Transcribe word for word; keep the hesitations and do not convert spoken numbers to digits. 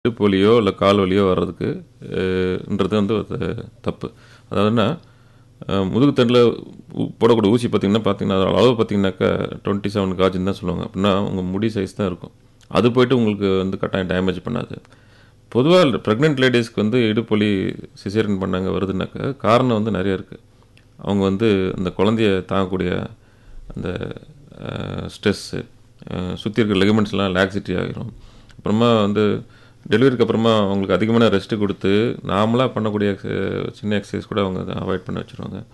இடுப்பு வலியோ இல்லை கால் வலியோ வர்றதுக்கு ன்றது வந்து ஒரு தப்பு. அதாவதுன்னா முதுகுத்தண்டில் போடக்கூடிய ஊசி பார்த்திங்கன்னா பார்த்தீங்கன்னா அதோட அளவு பார்த்தீங்கன்னாக்கா டுவெண்ட்டி செவன் காஜின்னு தான் சொல்லுவாங்க. அப்படின்னா உங்கள் முடி சைஸ் தான் இருக்கும். அது போய்ட்டு உங்களுக்கு வந்து கட்டாயம் டேமேஜ் பண்ணாது. பொதுவாக ப்ரெக்னென்ட் லேடிஸ்க்கு வந்து இடுப்பு வலி சிசேரியன் பண்ணாங்க வருதுனாக்கா காரணம் வந்து நிறைய இருக்குது. அவங்க வந்து அந்த குழந்தைய தாங்கக்கூடிய அந்த ஸ்ட்ரெஸ்ஸு சுற்றி இருக்கிற லிகமெண்ட்ஸ்லாம் லாக்ஸிட்டி ஆகிரும். அப்புறமா வந்து டெலிவரிக்கு அப்புறமா அவங்களுக்கு அதிகமான ரெஸ்ட்டு கொடுத்து நார்மலாக பண்ணக்கூடிய சின்ன எக்ஸசைஸ் கூட அவங்க அவாய்ட் பண்ண வச்சுருவாங்க.